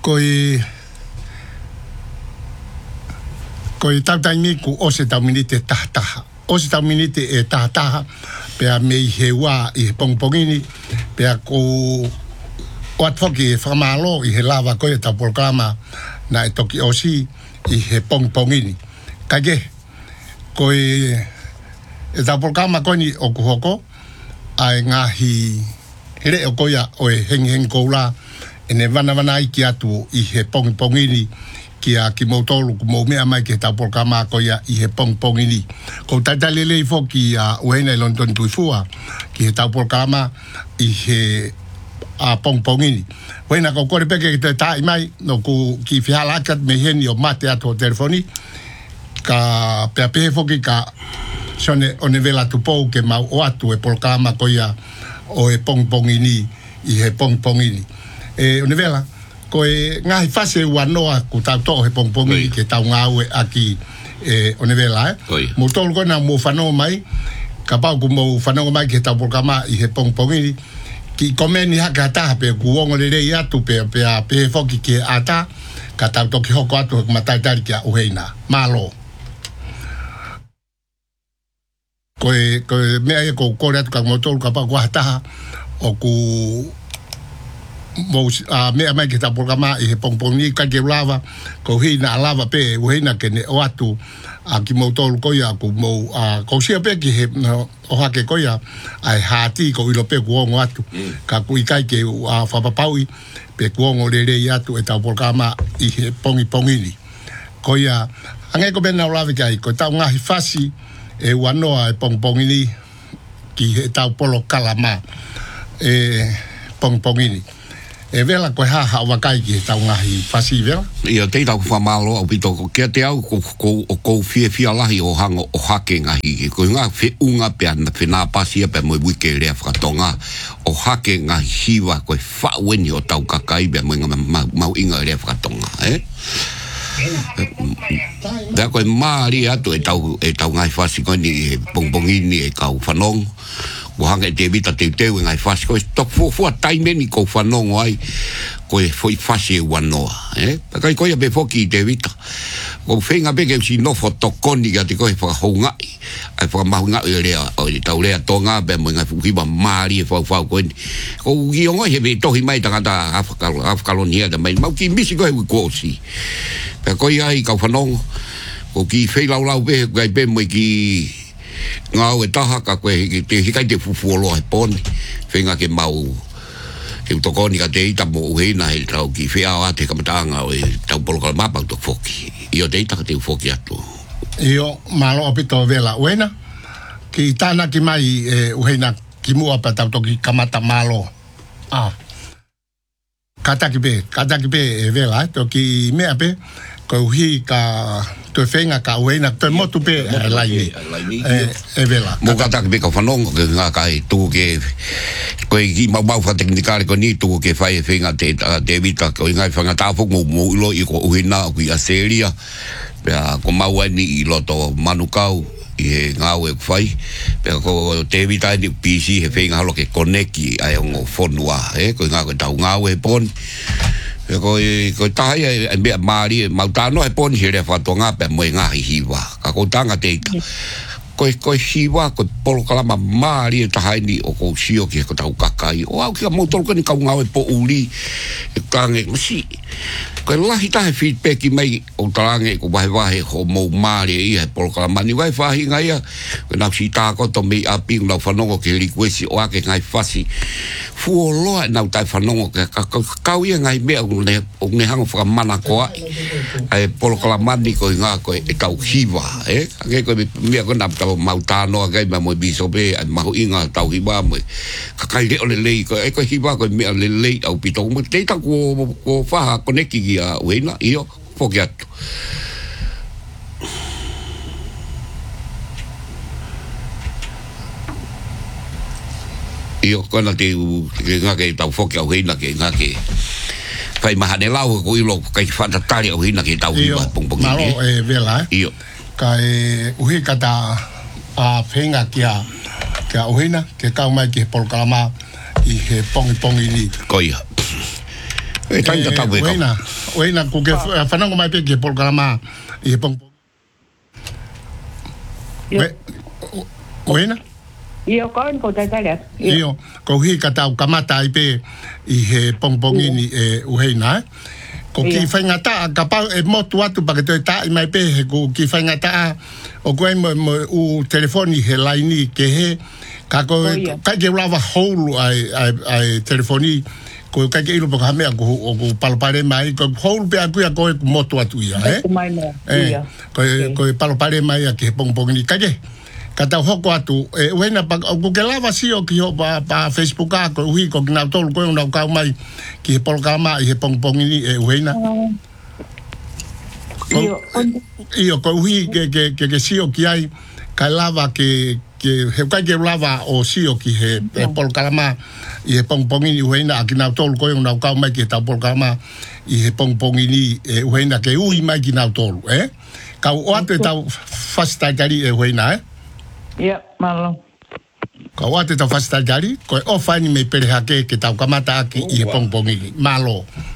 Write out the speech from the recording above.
koi tautangi ku o se tauminite tahtaha. O se tauminite e tahtaha pea mei he wā i he pongpongini pea ko o atfoki e whamalo i he lava koe tau programa na e toki osi i he pongpongini. Kage, koe e tau programa koe ni o kuhoko ai ngahi here o koea o e heng koula e ne wana i ki atu i he pongpongini kia ki mautolu ku mau mea mai ki tau programa koea i he pongpongini. Ko taitalele i foki a uheina i London tuifua ki he tau programa i he a pongpongini. Uheina ko kore peke ki te tai mai no ku ki whihala akat me heni o mate atu o telefoni ka pea pehe foki ka sone one vela tupou ke mau o atu e programa koea o e pongpongini i he pongpongini. E one vela koe ngahi fase wanoa ku tau to'o he pongpongini ke tau ngāue aki one vela mo tolu koe na mo whanonga mai ka pau ku mo whanonga mai ke tau programa i he pongpongini ki komeni hake hataha pe ku wongo le rei atu pe foki ke ata ka tau toki hoko atu he mataitari kia uheina malo koe mea e ko kore atu ka mo tolu ka pau ku hataha o ku mea mai ke ta programa i he pongpongini ka ke lava ko hina lava pe uheina ke ne o atu a ki mo tolu koia ku mo ko sia pe ki he o hake koia ai hati ko ilo pe kuongo atu ka ku ikai ke whapapaui pe kuongo le atu e ta programa i he pongpongini koia angai ko bena lava kai ko ta ngahi fasi e wanoa e pongpongini ki he ta polo kalama e pongpongini e vela koe haha o wakai ki tau ngahi whasi vela. Ia tei tau whamalo au pito ko kia te au ko fia lahi o hango o hake ngahi ko ngā whiunga pia na whenā pasia pia moe wike rea whakatonga o hake ngahi hiwa koe whaweni o tau kakai pia moe mau inga rea whakatonga Dea koe maari atu e tau ngahi whasi koe ni pongpongini e kau whanong ko hanga te vita te teu ngai fasi ko tok fo taime ni ko fanongo ai ko foi fasi wanoa kai ko ia be foki te vita ko fenga be ke si no foto koni ga te ko fa honga ai fa mahunga ele o tau le tonga be mo ngai fuki ba mari fa ko gi ongo he be to hi mai tanga afkalonia da mai mau ki misi ko si pe ko ia i ka fanongo ko ki fe lau be ga be mo ki ngau e taha ka koe te hikai te fufuolo ai poni whenga ke mau ke utokoni ka te ita mo uheina he tau ki whea a te kamatanga o e tau polokala mapa utok foki io te ita ka te ufoki atu io malo opito vela uena ki tana ki mai uheina ki mua pa tau toki kamata malo kataki pe e vela toki mea pe ko uhi ka to whenga ka uena to motu pe laini e vela mo kataki pe ka whanongo ke ngā kai tu ke koe ki mau wha teknikare ko ni tu ke whai whenga te vita ko ngai whanga tāwhungu mo ulo i ko uhina ki Aseria pea ko mau ani i loto manukau i he ngāu e whai pea ko te vita ni PC he whenga halo ke koneki ai ongo whonua ko ngā koe tau ngāu e pon ko tahi e mea maari mau tāno e poni he rea whatonga pe moe ngahi hiwa ka ko tanga teita ko hiwa ko polokalama maari e tahai ni o ko sio ki ko tau kakai o au kia mautolo ni kau ngau e po uli e tange masi ko lahi tahe feedback i mai o tarange ko wahe ho mou maari e he polokalama ni wai whahi ngai a ko nau si tāko to mei api nau whanongo ke likwesi o ake ngai whasi fuo loa nau tai whanongo kau ia ngai mea o ne hango whakamana koa e polokalama ni ko ngā ko e tau hiwa ake ko mea ko nau tau mau tānoa gai ma moe bisope ai mahu inga tau hiwa moe kakai leo le lei ko hiwa ko mea le lei au pitong mo teita ko whaha koneki ki a uena io foki atu io kona te ngā ke tau foki au uena ke ngā ke whai mahane lau ko ilo kai whatatari au uena ke tau hiwa pongpongi malo e vela io kai uhi kata a whenga kia uheina ke kau mai ki he polokalama i he pongi ni koia E tainga tau e ka. Oina, ko ke whanango mai pe ke polkalama i he pong. Oina? Io koin ko tai tai. Io, ko hi ka tau kamata i pe i he pongpongini e uheina. Ko ki whaingata ka pau e motu atu pa ke toi ta i mai pe he ko ki whaingata o koe mo u telefoni he laini ke he ka ko ka ke lava hole ai telefoni ko ka ke ilo pa hamea ko palpare mai ko hole pe aku ko motu atu ia ko palpare mai ke pongpongini ka ke kata hoko atu e wena pa ko ke lava sio ki ho pa Facebook ko hui ko na tol ko na ka mai ki polkama i he pongpongini e wena io ko hui ke sio ki ai ka lava ke he ka ke lava o sio ki he polkama i he pongpongini wena ki na tol ko na ka mai ki ta polkama i he pongpongini e wena ke ui mai ki na tol ka o ate ta fasta kari e wena Ja, malo. Ka wate ta fasta jari, ko o fani me pere hake ke tau kamata aki i he pongpongi. Malo.